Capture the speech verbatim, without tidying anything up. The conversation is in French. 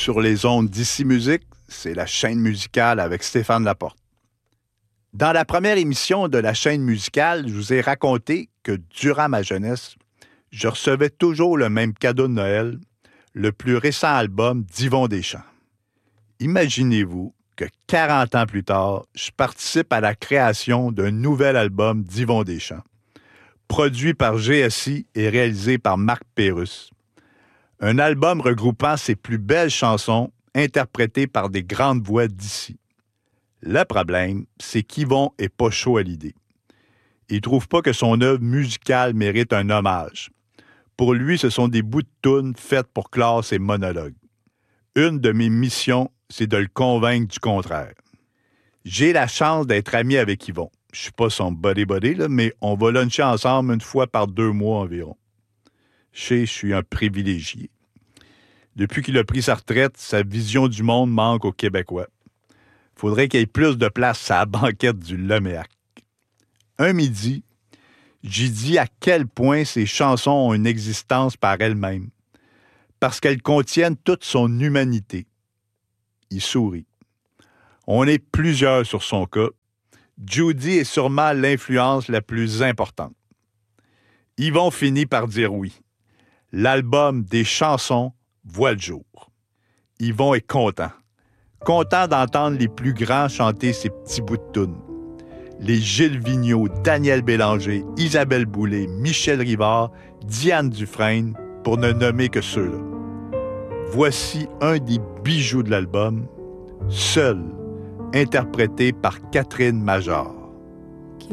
sur les ondes d'Ici Musique, c'est la chaîne musicale avec Stéphane Laporte. Dans la première émission de la chaîne musicale, je vous ai raconté que durant ma jeunesse, je recevais toujours le même cadeau de Noël, le plus récent album d'Yvon Deschamps. Imaginez-vous que quarante ans plus tard, je participe à la création d'un nouvel album d'Yvon Deschamps, produit par G S I et réalisé par Marc Pérusse. Un album regroupant ses plus belles chansons interprétées par des grandes voix d'ici. Le problème, c'est qu'Yvon est pas chaud à l'idée. Il trouve pas que son œuvre musicale mérite un hommage. Pour lui, ce sont des bouts de tunes faites pour clore ses monologues. Une de mes missions, c'est de le convaincre du contraire. J'ai la chance d'être ami avec Yvon. Je suis pas son buddy-buddy, là, mais on va luncher ensemble une fois par deux mois environ. Je sais, je suis un privilégié. Depuis qu'il a pris sa retraite, sa vision du monde manque aux Québécois. Faudrait qu'il y ait plus de place à la banquette du Loméac. Un midi, j'ai dit à quel point ces chansons ont une existence par elles-mêmes, parce qu'elles contiennent toute son humanité. Il sourit. On est plusieurs sur son cas. Judy est sûrement l'influence la plus importante. Yvon finit par dire oui. L'album des chansons voit le jour. Yvon est content. Content d'entendre les plus grands chanter ces petits bouts de tunes. Les Gilles Vigneault, Daniel Bélanger, Isabelle Boulay, Michel Rivard, Diane Dufresne, pour ne nommer que ceux-là. Voici un des bijoux de l'album, Seul, interprété par Catherine Major.